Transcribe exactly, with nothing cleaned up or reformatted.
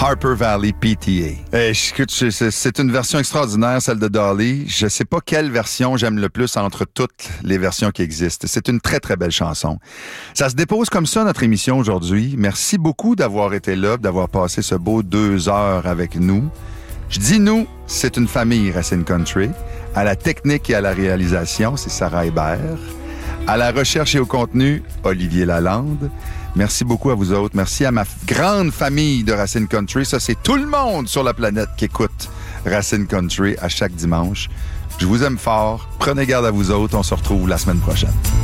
Harper Valley P T A. Hey, écoute, c'est une version extraordinaire, celle de Dolly. Je sais pas quelle version j'aime le plus entre toutes les versions qui existent. C'est une très, très belle chanson. Ça se dépose comme ça, notre émission aujourd'hui. Merci beaucoup d'avoir été là, d'avoir passé ce beau deux heures avec nous. Je dis nous, c'est une famille Racine Country. À la technique et à la réalisation, c'est Sarah Hébert. À la recherche et au contenu, Olivier Lalande. Merci beaucoup à vous autres. Merci à ma grande famille de Racine Country. Ça, c'est tout le monde sur la planète qui écoute Racine Country à chaque dimanche. Je vous aime fort. Prenez garde à vous autres. On se retrouve la semaine prochaine.